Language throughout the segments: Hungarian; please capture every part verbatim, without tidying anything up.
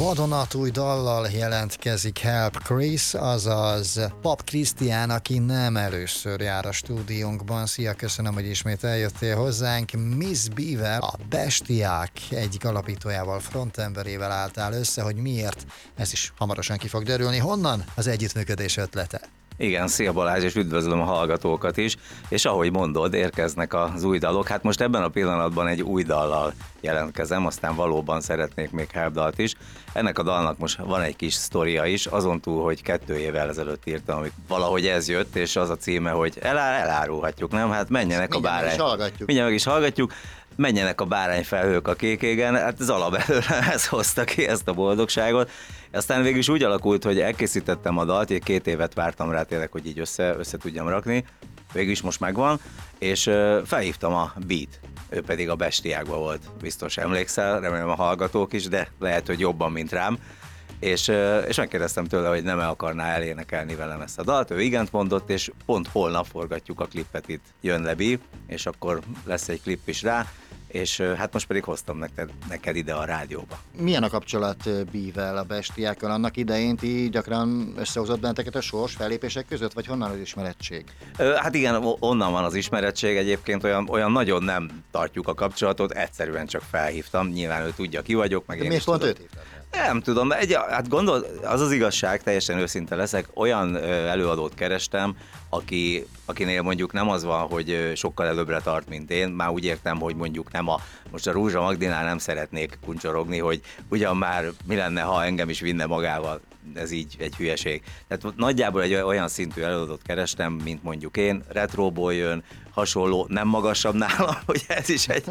vadonatúj dallal jelentkezik Help Chris, azaz Pap Krisztián, aki nem először jár a stúdiónkban. Szia, köszönöm, hogy ismét eljöttél hozzánk. Miss B-vel, a Bestiák egyik alapítójával, frontemberével álltál össze, hogy miért, ez is hamarosan ki fog derülni. Honnan az együttműködés ötlete? Igen, szia Balázs, és üdvözlöm a hallgatókat is, és ahogy mondod, érkeznek az új dalok. Hát most ebben a pillanatban egy új dallal jelentkezem, aztán valóban szeretnék még help dalt is. Ennek a dalnak most van egy kis sztoria is, azon túl, hogy kettő évvel ezelőtt írtam, amit valahogy ez jött, és az a címe, hogy elár, elárulhatjuk, nem? Hát menjenek a bárány. Mindjárt meg is hallgatjuk. Mindjárt meg is hallgatjuk. Menjenek a bárányfelhők a kék égen, hát az alapelőre ez hozta ki ezt a boldogságot. Aztán végül is úgy alakult, hogy elkészítettem a dalt, egy két évet vártam rá tényleg, hogy így össze, össze tudjam rakni, végül is most megvan, és felhívtam a Beat, ő pedig a Bestiákban volt, biztos emlékszel, remélem a hallgatók is, de lehet, hogy jobban, mint rám. És, és megkérdeztem tőle, hogy nem el akarná elénekelni velem ezt a dalt, ő igent mondott, és pont holnap forgatjuk a klippet, itt jön le Bi, és akkor lesz egy klip is rá, és hát most pedig hoztam neked, neked ide a rádióba. Milyen a kapcsolat B-vel, a Bestiákkal? Annak idején ti gyakran összehozott benneteket a sors fellépések között, vagy honnan az ismerettség? Hát igen, onnan van az ismerettség, egyébként olyan, olyan nagyon nem tartjuk a kapcsolatot, egyszerűen csak felhívtam, nyilván ő tudja, ki vagyok, meg de én miért is pont tudom. őt hívtad? Nem tudom, de egy, hát gondol, az az igazság, teljesen őszinte leszek, olyan előadót kerestem, aki, akinél mondjuk nem az van, hogy sokkal előbbre tart, mint én, már úgy értem, hogy mondjuk nem a, most a Rózsa Magdinál nem szeretnék kuncsorogni, hogy ugyan már mi lenne, ha engem is vinne magával, ez így egy hülyeség. Tehát nagyjából egy olyan szintű előadót kerestem, mint mondjuk én, retróból jön, hasonló, nem magasabb nálam, hogy ez is egy...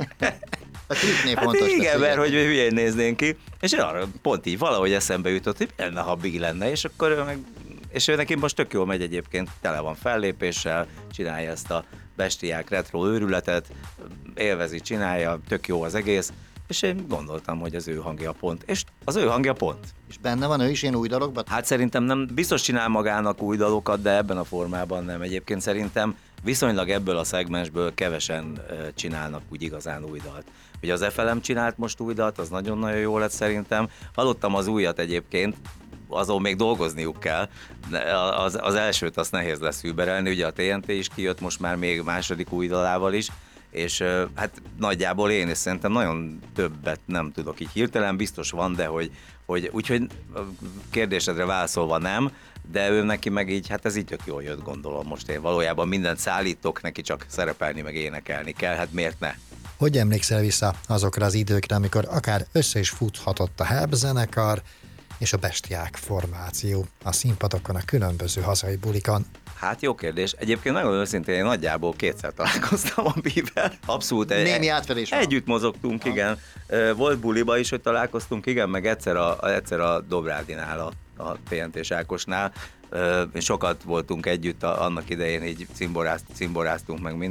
A klipnél hát fontos. igen, mert hogy hülyén néznénk ki, és arra pont így valahogy eszembe jutott, hogy mi lenne, ha Big lenne, és akkor ő meg, és ő neki most tök jól megy egyébként, tele van fellépéssel, csinálja ezt a Bestiák retro őrületet, élvezi, csinálja, tök jó az egész, és én gondoltam, hogy az ő hangja pont, és az ő hangja pont. És benne van ő is ilyen új dalokban? Hát szerintem nem, biztos csinál magának új dalokat, de ebben a formában nem. Egyébként szerintem viszonylag ebből a szegmensből kevesen csinálnak úgy igazán új dalt. Ugye az ef el em csinált most új dalt, az nagyon-nagyon jó lett szerintem. Hallottam az újat egyébként, azon még dolgozniuk kell. Az, az elsőt azt nehéz lesz überelni, ugye a té en té is kijött most már még második új dalával is, és hát nagyjából én is szerintem nagyon többet nem tudok így hirtelen, biztos van, de hogy, hogy úgyhogy kérdésedre válaszolva nem, de ő neki meg így, hát ez így tök jól jött, gondolom most én valójában mindent szállítok, neki csak szerepelni meg énekelni kell, hát miért ne? Hogy emlékszel vissza azokra az időkre, amikor akár össze is futhatott a Help zenekar és a Bestiák formáció a színpadokon, a különböző hazai bulikon? Hát jó kérdés. Egyébként nagyon őszintén én nagyjából kétszer találkoztam a Bivel. Abszolút. Némi átfedés van. Együtt mozogtunk, ha. Igen. Volt buliba is, hogy találkoztunk, igen, meg egyszer a, egyszer a Dobrádinál, a, a té en té-s Ákosnál. Sokat voltunk együtt, annak idején így cimboráztunk meg mind.